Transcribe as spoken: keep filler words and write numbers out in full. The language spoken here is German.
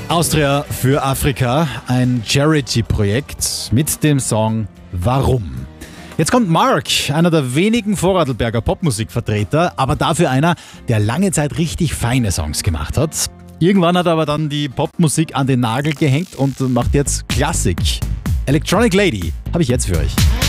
Austria für Afrika, ein Charity-Projekt mit dem Song Warum. Jetzt kommt Mark, einer der wenigen Vorarlberger Popmusikvertreter, aber dafür einer, der lange Zeit richtig feine Songs gemacht hat. Irgendwann hat er aber dann die Popmusik an den Nagel gehängt und macht jetzt Klassik. Electronic Lady habe ich jetzt für euch.